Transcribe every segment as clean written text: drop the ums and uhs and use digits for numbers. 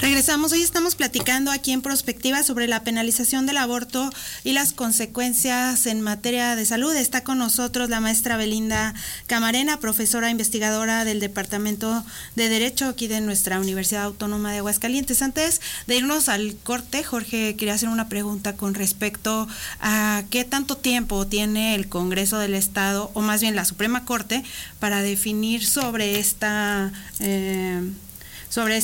Regresamos, hoy estamos platicando aquí en Prospectiva sobre la penalización del aborto y las consecuencias en materia de salud. Está con nosotros la maestra Belinda Camarena, profesora investigadora del Departamento de Derecho aquí de nuestra Universidad Autónoma de Aguascalientes. Antes de irnos al corte, Jorge, quería hacer una pregunta con respecto a qué tanto tiempo tiene el Congreso del Estado, o más bien la Suprema Corte, para definir sobre esta... sobre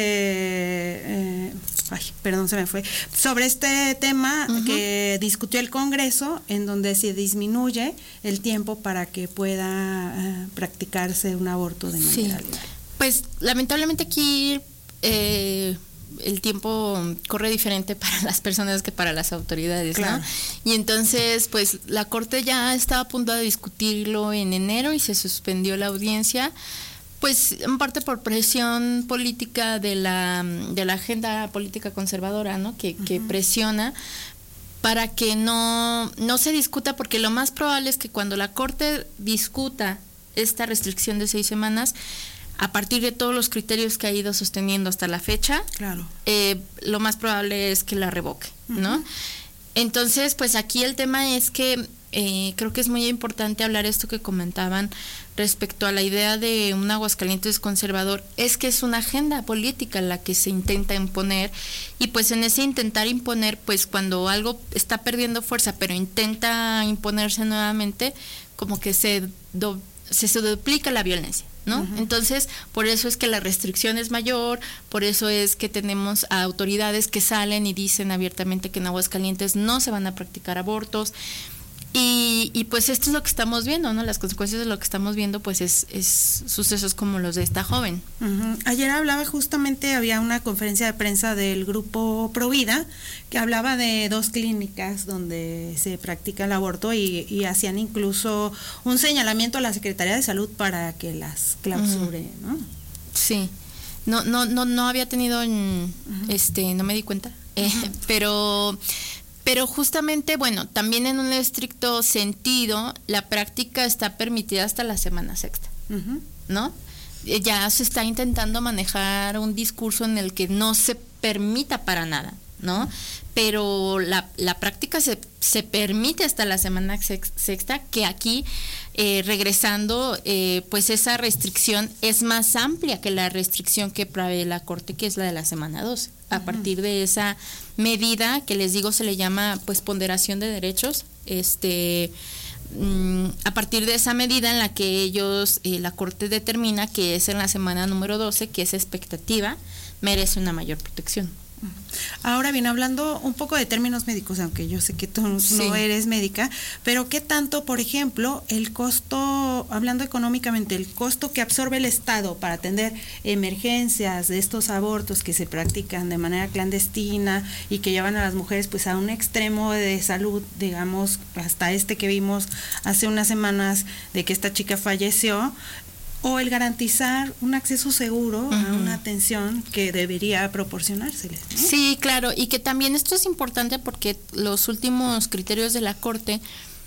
este tema que discutió el Congreso, en donde se disminuye el tiempo para que pueda practicarse un aborto de manera legal. Pues lamentablemente aquí el tiempo corre diferente para las personas que para las autoridades, claro, ¿no? Y entonces, pues la Corte ya estaba a punto de discutirlo en enero y se suspendió la audiencia. Pues en parte por presión política de la agenda política conservadora, ¿no? Que presiona para que no se discuta, porque lo más probable es que cuando la Corte discuta esta restricción de 6 semanas, a partir de todos los criterios que ha ido sosteniendo hasta la fecha, claro, lo más probable es que la revoque, ¿no? Entonces, pues aquí el tema es que creo que es muy importante hablar esto que comentaban respecto a la idea de un Aguascalientes conservador, es que es una agenda política la que se intenta imponer, y pues en ese intentar imponer, pues cuando algo está perdiendo fuerza pero intenta imponerse nuevamente, como que se duplica la violencia, ¿no? Entonces, por eso es que la restricción es mayor, por eso es que tenemos a autoridades que salen y dicen abiertamente que en Aguascalientes no se van a practicar abortos. Y pues esto es lo que estamos viendo, ¿no? Las consecuencias de lo que estamos viendo, pues es sucesos como los de esta joven. Ayer hablaba justamente, había una conferencia de prensa del grupo Provida que hablaba de 2 clínicas donde se practica el aborto y hacían incluso un señalamiento a la Secretaría de Salud para que las clausure, ¿no? Sí. No había tenido no me di cuenta. Pero justamente, bueno, también en un estricto sentido, la práctica está permitida hasta la semana sexta, ¿no? Ya se está intentando manejar un discurso en el que no se permita para nada, ¿no? Pero la práctica se permite hasta la semana sexta, que aquí, regresando, pues esa restricción es más amplia que la restricción que prevé la Corte, que es la de la semana 12. A partir de esa medida, que les digo se le llama pues ponderación de derechos, a partir de esa medida en la que ellos, la Corte determina que es en la semana número 12, que esa expectativa merece una mayor protección. Ahora bien, hablando un poco de términos médicos, aunque yo sé que tú no eres médica, pero ¿qué tanto, por ejemplo, el costo, hablando económicamente, el costo que absorbe el Estado para atender emergencias de estos abortos que se practican de manera clandestina y que llevan a las mujeres pues a un extremo de salud, digamos, hasta que vimos hace unas semanas de que esta chica falleció, o el garantizar un acceso seguro a una atención que debería proporcionárseles, ¿no? Sí, claro, y que también esto es importante porque los últimos criterios de la Corte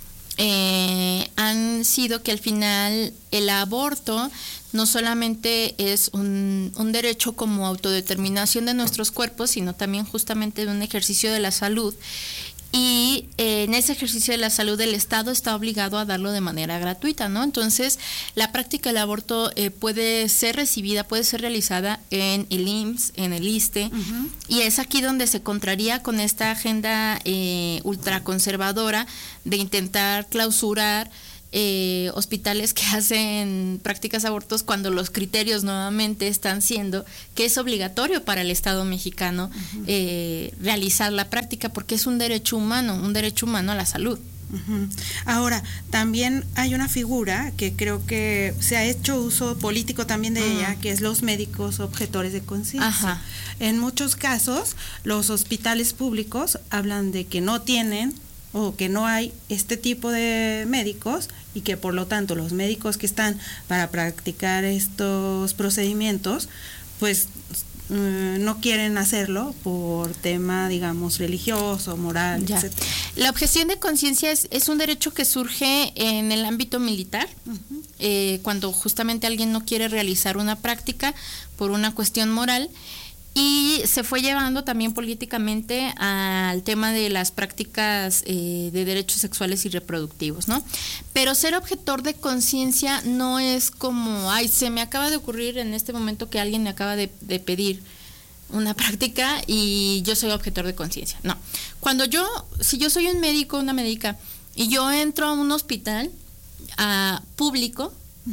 han sido que al final el aborto no solamente es un derecho como autodeterminación de nuestros cuerpos, sino también justamente de un ejercicio de la salud. Y en ese ejercicio de la salud el Estado está obligado a darlo de manera gratuita, ¿no? Entonces, la práctica del aborto puede ser recibida, puede ser realizada en el IMSS, en el ISSSTE, y es aquí donde se contraría con esta agenda ultraconservadora de intentar clausurar hospitales que hacen prácticas abortos cuando los criterios nuevamente están siendo que es obligatorio para el Estado mexicano realizar la práctica porque es un derecho humano a la salud. Ahora, también hay una figura que creo que se ha hecho uso político también de ella, que es los médicos objetores de conciencia. En muchos casos, los hospitales públicos hablan de que no tienen o que no hay este tipo de médicos y que por lo tanto los médicos que están para practicar estos procedimientos pues no quieren hacerlo por tema, digamos, religioso, moral, etc. La objeción de conciencia es un derecho que surge en el ámbito militar, cuando justamente alguien no quiere realizar una práctica por una cuestión moral. Y se fue llevando también políticamente al tema de las prácticas de derechos sexuales y reproductivos, ¿no? Pero ser objetor de conciencia no es como, ay, se me acaba de ocurrir en este momento que alguien me acaba de pedir una práctica y yo soy objetor de conciencia. No. Si yo soy un médico, una médica, y yo entro a un hospital público,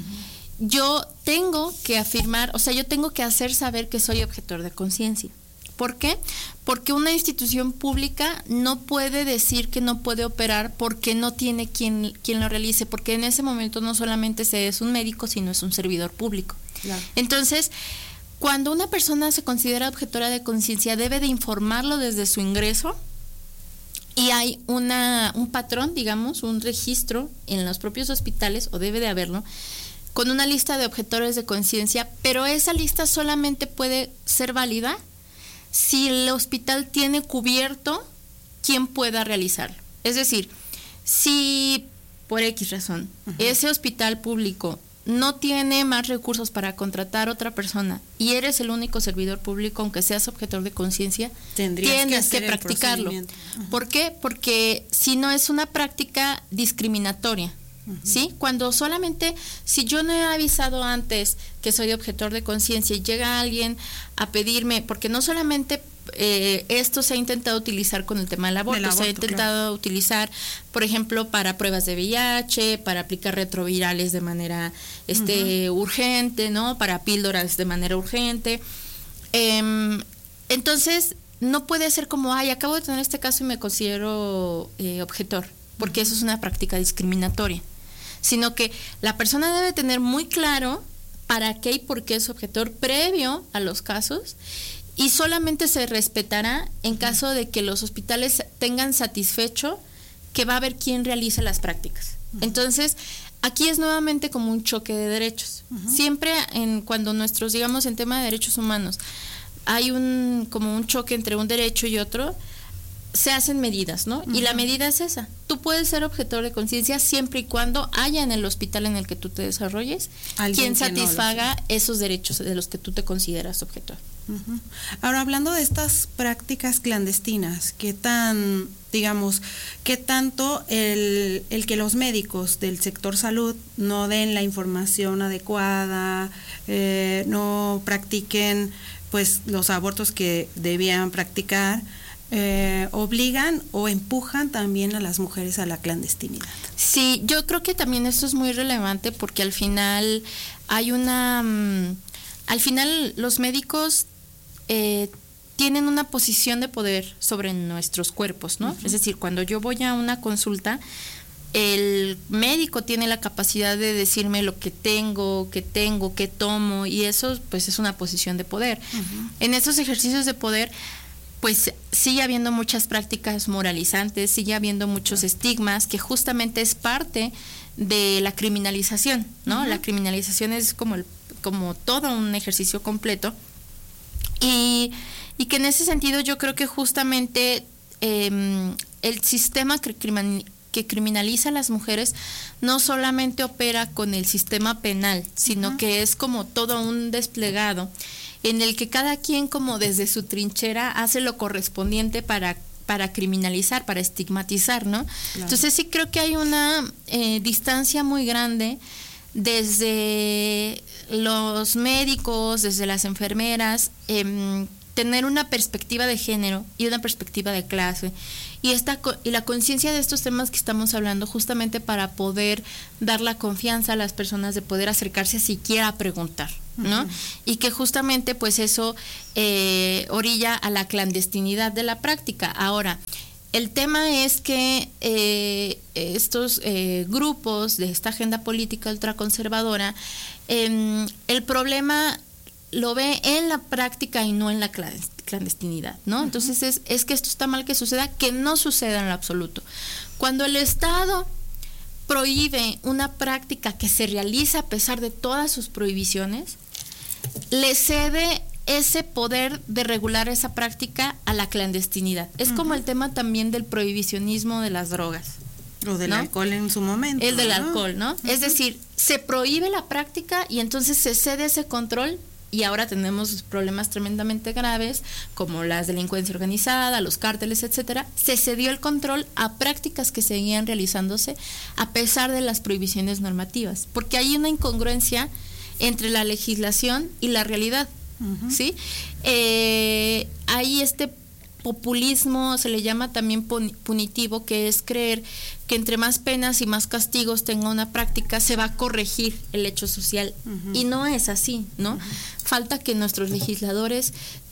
yo tengo que afirmar, o sea, yo tengo que hacer saber que soy objetor de conciencia. ¿Por qué? Porque una institución pública no puede decir que no puede operar porque no tiene quien lo realice, porque en ese momento no solamente se es un médico, sino es un servidor público. Claro. Entonces, cuando una persona se considera objetora de conciencia, debe de informarlo desde su ingreso, y hay un patrón, digamos, un registro en los propios hospitales, o debe de haberlo, con una lista de objetores de conciencia, pero esa lista solamente puede ser válida si el hospital tiene cubierto quien pueda realizarlo. Es decir, si por X razón ese hospital público no tiene más recursos para contratar otra persona y eres el único servidor público, aunque seas objetor de conciencia, tienes que practicarlo. ¿Por qué? Porque si no es una práctica discriminatoria. ¿Sí? Cuando solamente, si yo no he avisado antes que soy objetor de conciencia y llega alguien a pedirme, porque no solamente esto se ha intentado utilizar con el tema del aborto, se ha intentado utilizar, por ejemplo, para pruebas de VIH, para aplicar retrovirales de manera urgente, ¿no? Para píldoras de manera urgente. Entonces, no puede ser como, ay, acabo de tener este caso y me considero objetor, porque eso es una práctica discriminatoria. Sino que la persona debe tener muy claro para qué y por qué es objetor previo a los casos, y solamente se respetará en caso de que los hospitales tengan satisfecho que va a haber quien realice las prácticas. Entonces, aquí es nuevamente como un choque de derechos. Siempre cuando digamos, en tema de derechos humanos, hay como un choque entre un derecho y otro, se hacen medidas, ¿no? Y la medida es esa. Tú puedes ser objetor de conciencia siempre y cuando haya en el hospital en el que tú te desarrolles quien satisfaga esos derechos de los que tú te consideras objetor. Ahora, hablando de estas prácticas clandestinas, ¿qué tanto el que los médicos del sector salud no den la información adecuada, no practiquen pues los abortos que debían practicar, obligan o empujan también a las mujeres a la clandestinidad? Sí, yo creo que también esto es muy relevante, porque al final al final los médicos tienen una posición de poder sobre nuestros cuerpos, ¿no? Es decir, cuando yo voy a una consulta, el médico tiene la capacidad de decirme lo que tengo, qué tomo, y eso pues es una posición de poder. En esos ejercicios de poder, pues sigue habiendo muchas prácticas moralizantes, sigue habiendo muchos estigmas, que justamente es parte de la criminalización, ¿no? La criminalización es como todo un ejercicio completo, y que en ese sentido yo creo que justamente el sistema que criminaliza a las mujeres no solamente opera con el sistema penal, sino que es como todo un desplegado en el que cada quien, como desde su trinchera, hace lo correspondiente para criminalizar, para estigmatizar, ¿no? Claro. Entonces sí creo que hay una distancia muy grande desde los médicos, desde las enfermeras, tener una perspectiva de género y una perspectiva de clase, y la conciencia de estos temas que estamos hablando, justamente para poder dar la confianza a las personas de poder acercarse siquiera a preguntar, ¿no? Y que justamente pues eso orilla a la clandestinidad de la práctica. Ahora, el tema es que estos grupos de esta agenda política ultraconservadora, el problema lo ve en la práctica y no en la clandestinidad, ¿no? Entonces es que esto está mal que suceda, que no suceda en lo absoluto. Cuando el Estado prohíbe una práctica que se realiza a pesar de todas sus prohibiciones, le cede ese poder de regular esa práctica a la clandestinidad. Es como el tema también del prohibicionismo de las drogas. O del alcohol en su momento. El del alcohol, ¿no? Es decir, se prohíbe la práctica y entonces se cede ese control, y ahora tenemos problemas tremendamente graves como la delincuencia organizada, los cárteles, etcétera, se cedió el control a prácticas que seguían realizándose a pesar de las prohibiciones normativas, porque hay una incongruencia entre la legislación y la realidad, ¿sí? Hay este populismo, se le llama también punitivo, que es creer que entre más penas y más castigos tenga una práctica se va a corregir el hecho social, y no es así, ¿no? Falta que nuestros legisladores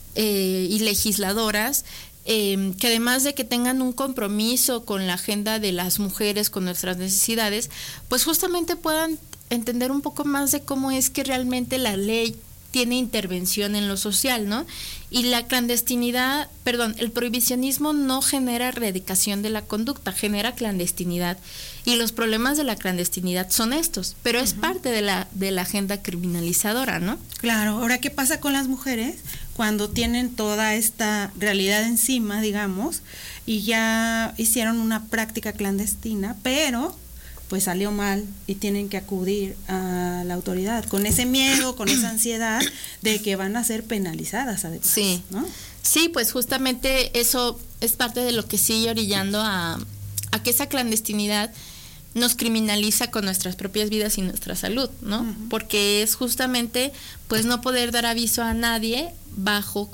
y legisladoras que además de que tengan un compromiso con la agenda de las mujeres, con nuestras necesidades, pues justamente puedan entender un poco más de cómo es que realmente la ley tiene intervención en lo social, ¿no? Y la clandestinidad, el prohibicionismo no genera erradicación de la conducta, genera clandestinidad. Y los problemas de la clandestinidad son estos, pero es parte de la agenda criminalizadora, ¿no? Claro, ahora, ¿qué pasa con las mujeres cuando tienen toda esta realidad encima, digamos, y ya hicieron una práctica clandestina, pero pues salió mal y tienen que acudir a la autoridad con ese miedo, con esa ansiedad de que van a ser penalizadas además, sí, ¿no? Sí, pues justamente eso es parte de lo que sigue orillando a que esa clandestinidad nos criminaliza con nuestras propias vidas y nuestra salud, ¿no? Porque es justamente pues no poder dar aviso a nadie bajo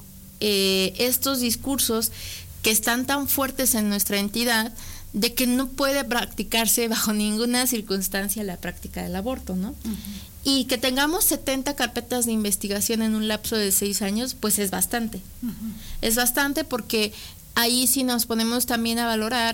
estos discursos que están tan fuertes en nuestra entidad, de que no puede practicarse bajo ninguna circunstancia la práctica del aborto, ¿no? Y que tengamos 70 carpetas de investigación en un lapso de 6 años, pues es bastante. Es bastante porque ahí sí nos ponemos también a valorar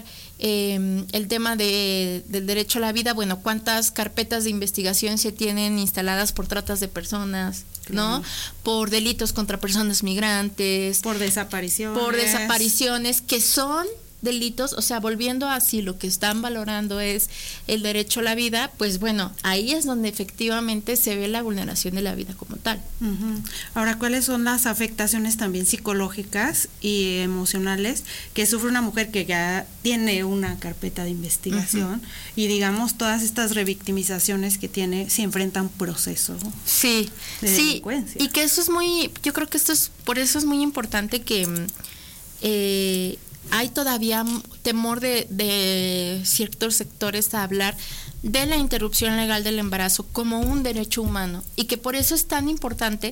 el tema del derecho a la vida. Bueno, ¿cuántas carpetas de investigación se tienen instaladas por tratas de personas, ¿no? Por delitos contra personas migrantes. Por desapariciones. Que son delitos, o sea, volviendo a si lo que están valorando es el derecho a la vida, pues bueno, ahí es donde efectivamente se ve la vulneración de la vida como tal. Ahora, ¿cuáles son las afectaciones también psicológicas y emocionales que sufre una mujer que ya tiene una carpeta de investigación y digamos todas estas revictimizaciones que tiene si enfrenta un proceso de delincuencia? Y que eso es yo creo que por eso es muy importante que hay todavía temor de ciertos sectores a hablar de la interrupción legal del embarazo como un derecho humano, y que por eso es tan importante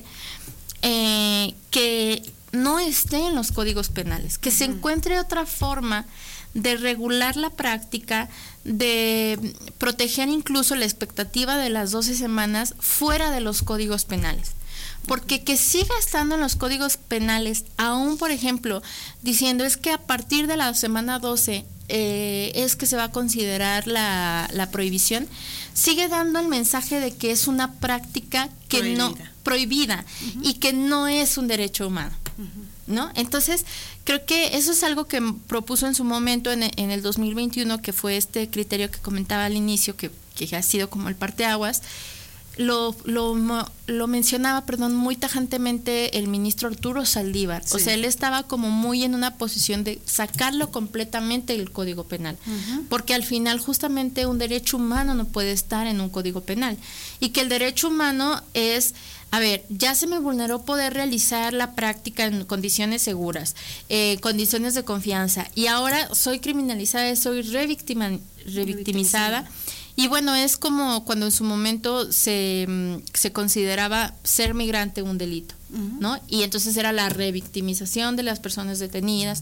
que no esté en los códigos penales, que se encuentre otra forma de regular la práctica, de proteger incluso la expectativa de las 12 semanas fuera de los códigos penales. Porque que siga estando en los códigos penales, aún por ejemplo, diciendo es que a partir de la semana 12 es que se va a considerar la prohibición, sigue dando el mensaje de que es una práctica que prohibida y que no es un derecho humano, ¿no? Entonces, creo que eso es algo que propuso en su momento en el 2021, que fue este criterio que comentaba al inicio, que ha sido como el parteaguas. Lo mencionaba, muy tajantemente el ministro Arturo Saldívar. Sí. O sea, él estaba como muy en una posición de sacarlo completamente del Código Penal, porque al final justamente un derecho humano no puede estar en un Código Penal, y que el derecho humano es, ya se me vulneró poder realizar la práctica en condiciones seguras, condiciones de confianza, y ahora soy criminalizada, soy revictimizada. Y bueno, es como cuando en su momento se consideraba ser migrante un delito, ¿no? Y entonces era la revictimización de las personas detenidas,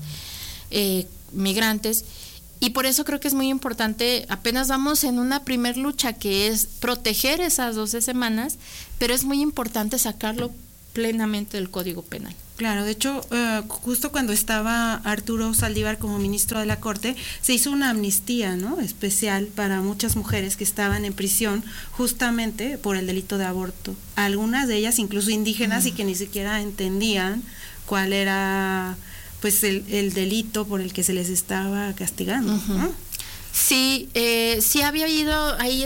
migrantes. Y por eso creo que es muy importante, apenas vamos en una primer lucha que es proteger esas 12 semanas, pero es muy importante sacarlo plenamente del Código Penal. Claro, de hecho, justo cuando estaba Arturo Saldívar como ministro de la Corte, se hizo una amnistía, ¿no?, especial para muchas mujeres que estaban en prisión justamente por el delito de aborto. Algunas de ellas incluso indígenas y que ni siquiera entendían cuál era pues el delito por el que se les estaba castigando, ¿no? Sí, sí había ido ahí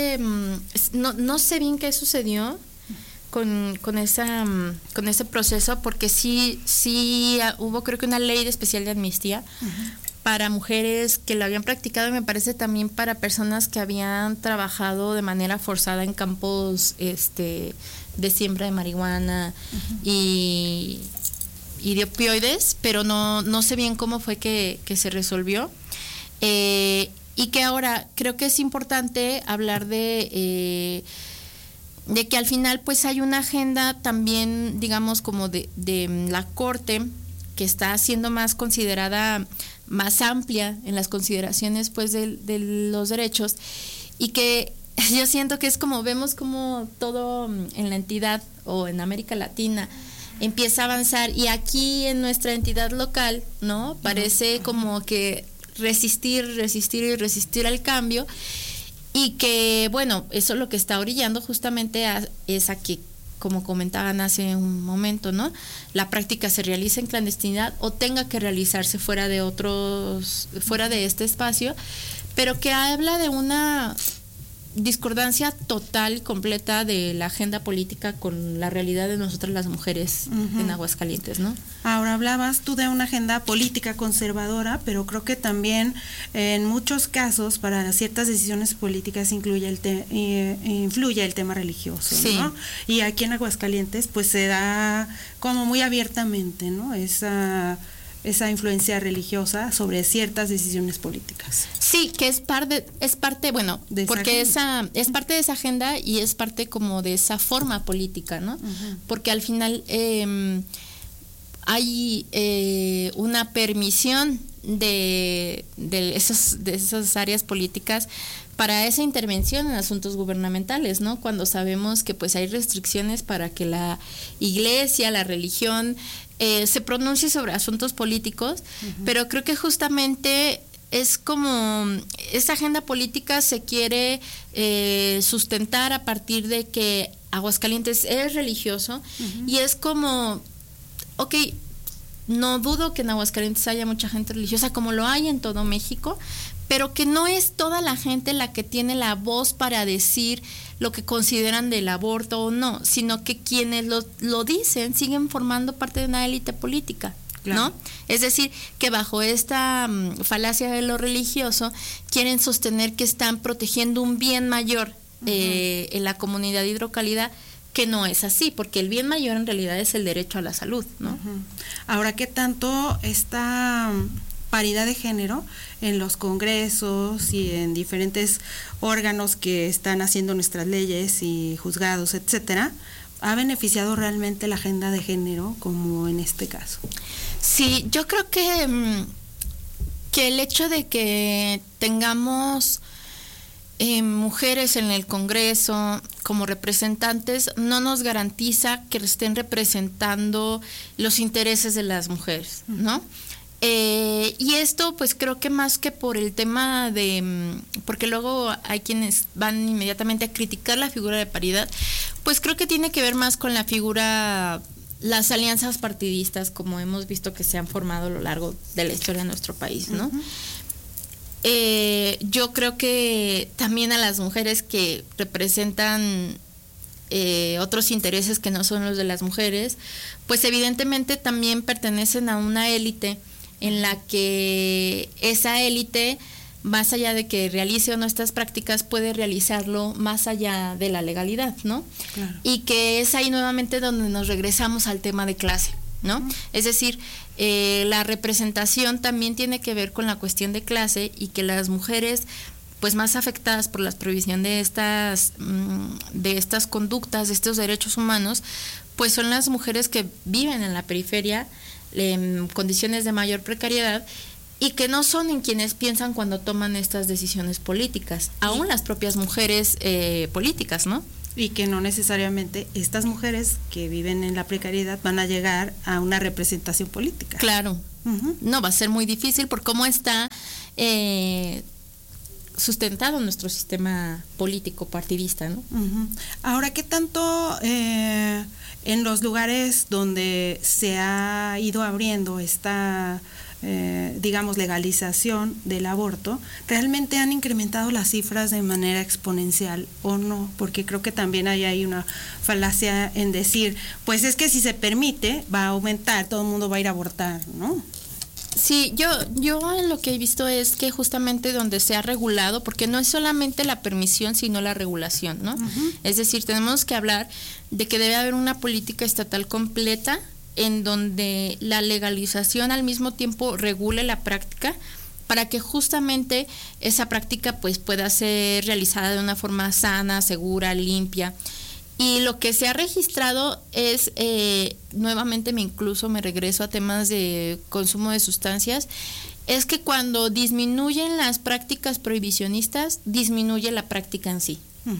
no sé bien qué sucedió con ese proceso, porque sí hubo, creo que una ley especial de amnistía para mujeres que lo habían practicado, y me parece también para personas que habían trabajado de manera forzada en campos de siembra de marihuana y de opioides, pero no sé bien cómo fue que se resolvió. Y que ahora creo que es importante hablar de que al final pues hay una agenda también, digamos, como de la Corte, que está siendo más considerada, más amplia en las consideraciones pues de los derechos, y que yo siento que es como, vemos como todo en la entidad o en América Latina empieza a avanzar, y aquí en nuestra entidad local, ¿no? Parece como que resistir al cambio, y que, bueno, eso lo que está orillando justamente es a que, como comentaban hace un momento, ¿no? La práctica se realice en clandestinidad o tenga que realizarse fuera de este espacio, pero que habla de una discordancia total y completa de la agenda política con la realidad de nosotras las mujeres en Aguascalientes, ¿no? Ahora, hablabas tú de una agenda política conservadora, pero creo que también en muchos casos para ciertas decisiones políticas influye el tema religioso, sí, ¿no? Y aquí en Aguascalientes pues se da como muy abiertamente, ¿no? Esa influencia religiosa sobre ciertas decisiones políticas. Sí, que es parte, bueno, porque es parte de esa agenda y es parte como de esa forma política, ¿no? Porque al final hay una permisión de esas áreas políticas para esa intervención en asuntos gubernamentales, ¿no? Cuando sabemos que pues hay restricciones para que la iglesia, la religión se pronuncie sobre asuntos políticos, pero creo que justamente es como esa agenda política se quiere sustentar a partir de que Aguascalientes es religioso, y es como, ok, no dudo que en Aguascalientes haya mucha gente religiosa, como lo hay en todo México, pero que no es toda la gente la que tiene la voz para decir lo que consideran del aborto o no, sino que quienes lo dicen siguen formando parte de una élite política, claro, ¿no? Es decir, que bajo esta falacia de lo religioso quieren sostener que están protegiendo un bien mayor en la comunidad hidrocálida, que no es así, porque el bien mayor en realidad es el derecho a la salud, ¿no? Ahora, ¿qué tanto esta paridad de género en los congresos y en diferentes órganos que están haciendo nuestras leyes y juzgados, etcétera, ha beneficiado realmente la agenda de género, como en este caso? Sí, yo creo que el hecho de que tengamos mujeres en el Congreso como representantes no nos garantiza que estén representando los intereses de las mujeres, ¿no? Y esto pues creo que más que por el tema porque luego hay quienes van inmediatamente a criticar la figura de paridad, pues creo que tiene que ver más con la figura, las alianzas partidistas como hemos visto que se han formado a lo largo de la historia de nuestro país, ¿no? Yo creo que también a las mujeres que representan otros intereses que no son los de las mujeres, pues evidentemente también pertenecen a una élite en la que esa élite, más allá de que realice o no estas prácticas, puede realizarlo más allá de la legalidad, ¿no? Claro. Y que es ahí nuevamente donde nos regresamos al tema de clase, ¿no? Es decir, la representación también tiene que ver con la cuestión de clase, y que las mujeres pues más afectadas por la prohibición de estas conductas, de estos derechos humanos, pues son las mujeres que viven en la periferia, en condiciones de mayor precariedad, y que no son en quienes piensan cuando toman estas decisiones políticas, aún las propias mujeres políticas, ¿no? Y que no necesariamente estas mujeres que viven en la precariedad van a llegar a una representación política. Claro, no, va a ser muy difícil por cómo está sustentado nuestro sistema político partidista, ¿no? Ahora, ¿qué tanto en los lugares donde se ha ido abriendo esta digamos, legalización del aborto, realmente han incrementado las cifras de manera exponencial o no? Porque creo que también hay una falacia en decir, pues es que si se permite, va a aumentar, todo el mundo va a ir a abortar, ¿no? Sí, yo lo que he visto es que justamente donde se ha regulado, porque no es solamente la permisión, sino la regulación, ¿no? Uh-huh. Es decir, tenemos que hablar de que debe haber una política estatal completa en donde la legalización al mismo tiempo regule la práctica, para que justamente esa práctica pues pueda ser realizada de una forma sana, segura, limpia. Y lo que se ha registrado es, nuevamente me regreso a temas de consumo de sustancias, es que cuando disminuyen las prácticas prohibicionistas, disminuye la práctica en sí.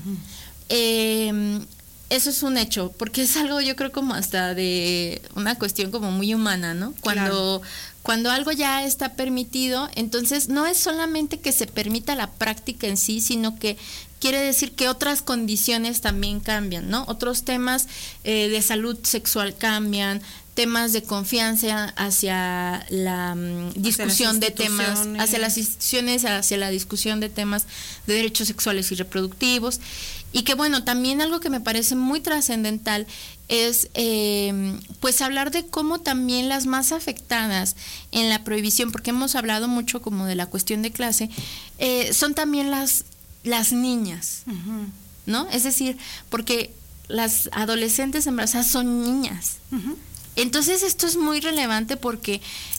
Uh-huh. Eso es un hecho, porque es algo yo creo como hasta de una cuestión como muy humana, ¿no? Cuando algo ya está permitido, entonces no es solamente que se permita la práctica en sí, sino que quiere decir que otras condiciones también cambian, ¿no? Otros temas de salud sexual cambian, temas de confianza hacia la discusión de temas, hacia las instituciones, hacia la discusión de temas de derechos sexuales y reproductivos. Y que bueno, también algo que me parece muy trascendental es pues hablar de cómo también las más afectadas en la prohibición, porque hemos hablado mucho como de la cuestión de clase, son también las niñas, uh-huh. ¿no? Es decir, porque las adolescentes embarazadas son niñas. Uh-huh. Entonces esto es muy relevante porque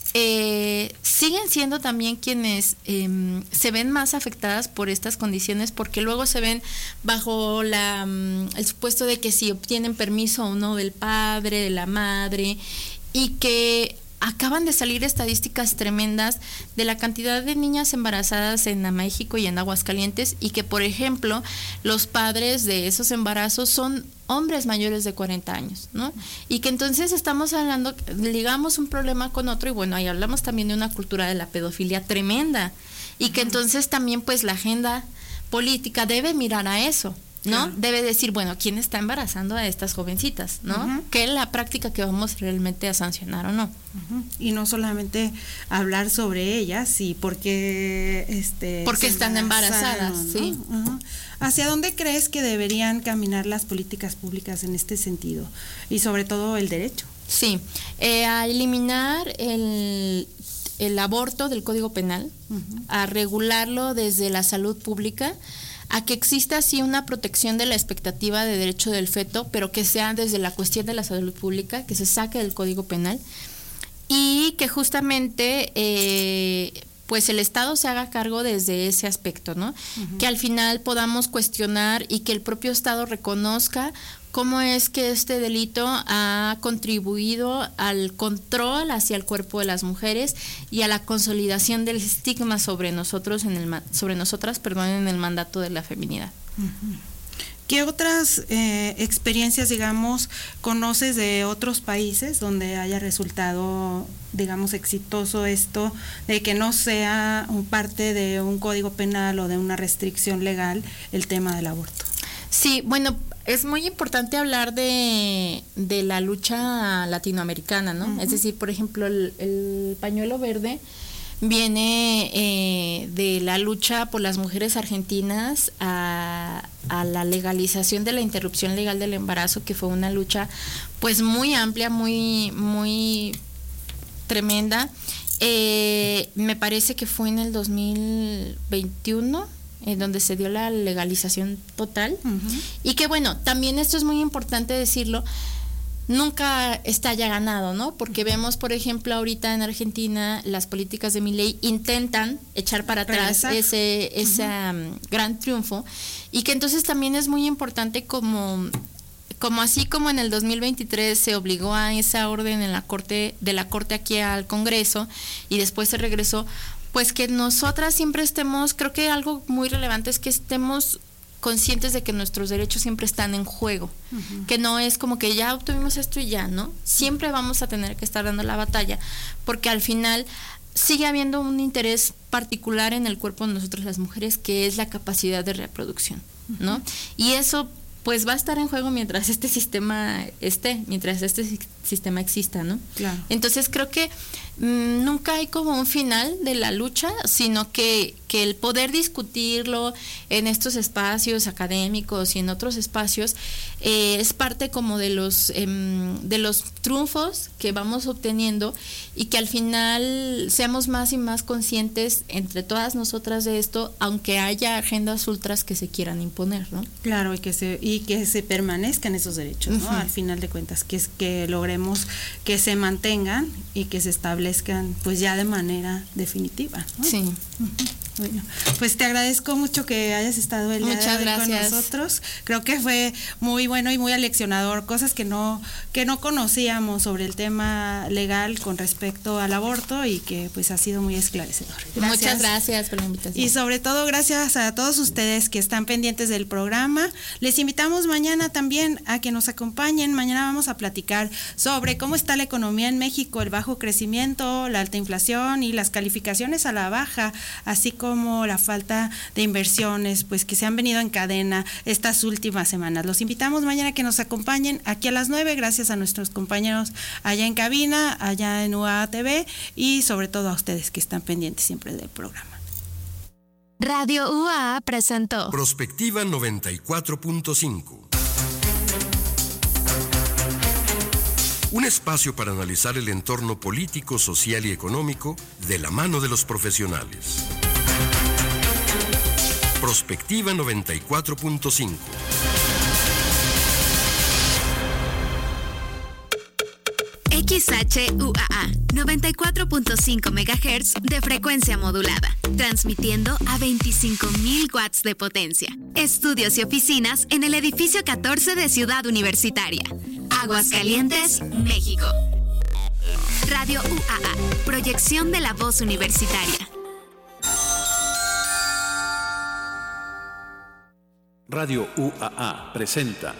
siguen siendo también quienes se ven más afectadas por estas condiciones, porque luego se ven bajo el supuesto de que si obtienen permiso o no del padre, de la madre, y que acaban de salir estadísticas tremendas de la cantidad de niñas embarazadas en México y en Aguascalientes, y que, por ejemplo, los padres de esos embarazos son hombres mayores de 40 años, ¿no? Y que entonces estamos hablando, ligamos un problema con otro, y bueno, ahí hablamos también de una cultura de la pedofilia tremenda, y que entonces también pues la agenda política debe mirar a eso, ¿no? Uh-huh. Debe decir, bueno, ¿quién está embarazando a estas jovencitas, ¿no? Uh-huh. ¿Qué es la práctica que vamos realmente a sancionar o no? Uh-huh. Y no solamente hablar sobre ellas y porque están embarazadas, ¿no? ¿Sí? Uh-huh. ¿Hacia dónde crees que deberían caminar las políticas públicas en este sentido? Y sobre todo el derecho. Sí, a eliminar el aborto del Código Penal, uh-huh. a regularlo desde la salud pública, a que exista así una protección de la expectativa de derecho del feto, pero que sea desde la cuestión de la salud pública, que se saque del Código Penal, y que justamente pues el Estado se haga cargo desde ese aspecto, ¿no? Uh-huh. Que al final podamos cuestionar y que el propio Estado reconozca cómo es que este delito ha contribuido al control hacia el cuerpo de las mujeres y a la consolidación del estigma sobre nosotras, en el mandato de la feminidad. Uh-huh. ¿Qué otras experiencias, digamos, conoces de otros países donde haya resultado, digamos, exitoso esto de que no sea parte de un código penal o de una restricción legal el tema del aborto? Sí, bueno, es muy importante hablar de la lucha latinoamericana, ¿no? Uh-huh. Es decir, por ejemplo, el pañuelo verde viene de la lucha por las mujeres argentinas a la legalización de la interrupción legal del embarazo, que fue una lucha pues muy amplia, muy tremenda. Me parece que fue en el 2021 en donde se dio la legalización total. Uh-huh. Y que bueno, también esto es muy importante decirlo, nunca está ya ganado, ¿no? Porque vemos, por ejemplo, ahorita en Argentina las políticas de Milei intentan echar para atrás ese uh-huh. Gran triunfo, y que entonces también es muy importante como así como en el 2023 se obligó a esa orden de la corte aquí al Congreso y después se regresó, pues que nosotras siempre estemos, creo que algo muy relevante es que estemos conscientes de que nuestros derechos siempre están en juego, uh-huh. que no es como que ya obtuvimos esto y ya, ¿no? Siempre vamos a tener que estar dando la batalla, porque al final sigue habiendo un interés particular en el cuerpo de nosotras las mujeres, que es la capacidad de reproducción, ¿no? Uh-huh. Y eso pues va a estar en juego mientras este sistema esté, mientras este sistema exista, ¿no? Claro. Entonces creo que nunca hay como un final de la lucha, sino que el poder discutirlo en estos espacios académicos y en otros espacios es parte como de los triunfos que vamos obteniendo, y que al final seamos más y más conscientes entre todas nosotras de esto, aunque haya agendas ultras que se quieran imponer, ¿no? Claro, y que se permanezcan esos derechos, ¿no? Al final de cuentas, que logremos que se mantengan y que se establezcan pues ya de manera definitiva, ¿no? Sí. Bueno, pues te agradezco mucho que hayas estado el día de hoy con nosotros. Creo que fue muy bueno y muy aleccionador, cosas que no conocíamos sobre el tema legal con respecto al aborto, y que pues ha sido muy esclarecedor. Gracias. Muchas gracias por la invitación. Y sobre todo gracias a todos ustedes que están pendientes del programa. Les invitamos mañana también a que nos acompañen. Mañana vamos a platicar sobre cómo está la economía en México, el bajo crecimiento, la alta inflación y las calificaciones a la baja, así como la falta de inversiones pues que se han venido en cadena estas últimas semanas. Los invitamos mañana a que nos acompañen aquí a las 9, gracias a nuestros compañeros allá en cabina, allá en UATV, y sobre todo a ustedes que están pendientes siempre del programa. Radio UAA presentó Prospectiva 94.5. Un espacio para analizar el entorno político, social y económico de la mano de los profesionales. Prospectiva 94.5. XHUAA 94.5 MHz de frecuencia modulada, transmitiendo a 25,000 watts de potencia. Estudios y oficinas en el edificio 14 de Ciudad Universitaria, Aguascalientes, México. Radio UAA, proyección de la voz universitaria. Radio UAA presenta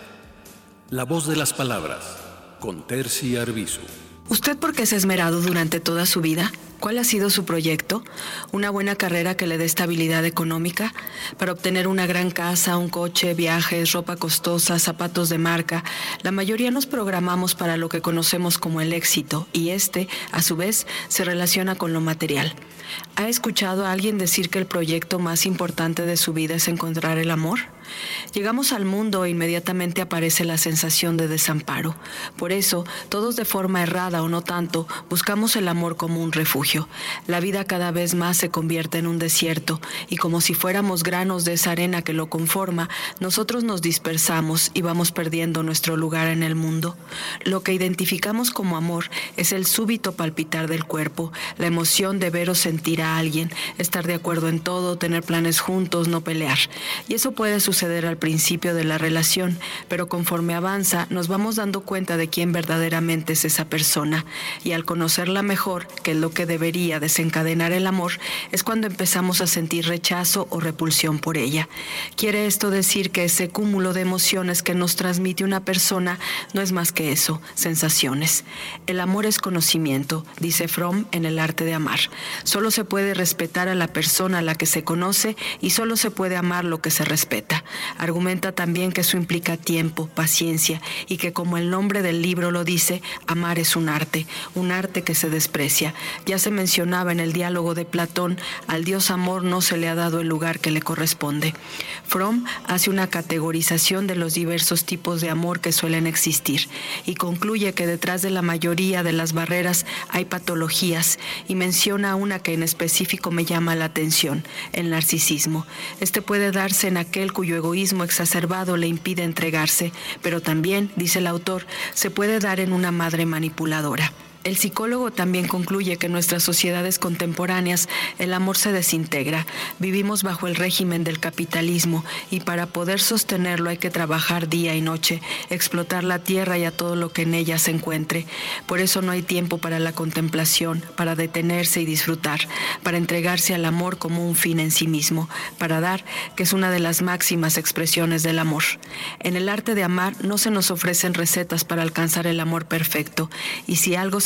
La Voz de las Palabras, con Terci Arbizu. ¿Usted por qué se ha esmerado durante toda su vida? ¿Cuál ha sido su proyecto? ¿Una buena carrera que le dé estabilidad económica? Para obtener una gran casa, un coche, viajes, ropa costosa, zapatos de marca. La mayoría nos programamos para lo que conocemos como el éxito, y a su vez, se relaciona con lo material. ¿Ha escuchado a alguien decir que el proyecto más importante de su vida es encontrar el amor? Llegamos al mundo e inmediatamente aparece la sensación de desamparo. Por eso, todos de forma errada o no tanto, buscamos el amor como un refugio. La vida cada vez más se convierte en un desierto, y como si fuéramos granos de esa arena que lo conforma, nosotros nos dispersamos y vamos perdiendo nuestro lugar en el mundo. Lo que identificamos como amor es el súbito palpitar del cuerpo, la emoción de ver o sentir a alguien, estar de acuerdo en todo, tener planes juntos, no pelear. Y eso puede suceder al principio de la relación, pero conforme avanza nos vamos dando cuenta de quién verdaderamente es esa persona, y al conocerla mejor, que es lo que debería desencadenar el amor, es cuando empezamos a sentir rechazo o repulsión por ella. Quiere esto decir que ese cúmulo de emociones que nos transmite una persona no es más que eso, sensaciones. El amor es conocimiento, dice Fromm en El arte de amar. Solo se puede respetar a la persona a la que se conoce, y solo se puede amar lo que se respeta. Argumenta también que eso implica tiempo, paciencia, y que, como el nombre del libro lo dice, amar es un arte que se desprecia. Ya se mencionaba en el diálogo de Platón, al dios amor no se le ha dado el lugar que le corresponde. Fromm hace una categorización de los diversos tipos de amor que suelen existir, y concluye que detrás de la mayoría de las barreras hay patologías, y menciona una que en específico me llama la atención: el narcisismo. Este puede darse en aquel cuyo egoísmo exacerbado le impide entregarse, pero también, dice el autor, se puede dar en una madre manipuladora. El psicólogo también concluye que en nuestras sociedades contemporáneas el amor se desintegra. Vivimos bajo el régimen del capitalismo, y para poder sostenerlo hay que trabajar día y noche, explotar la tierra y a todo lo que en ella se encuentre. Por eso no hay tiempo para la contemplación, para detenerse y disfrutar, para entregarse al amor como un fin en sí mismo, para dar, que es una de las máximas expresiones del amor. En el arte de amar no se nos ofrecen recetas para alcanzar el amor perfecto, y si algo se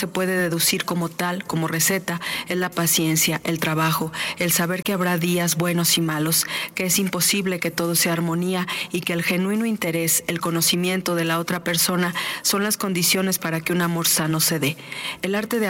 se puede deducir como tal, como receta, es la paciencia, el trabajo, el saber que habrá días buenos y malos, que es imposible que todo sea armonía y que el genuino interés, el conocimiento de la otra persona son las condiciones para que un amor sano se dé. El arte de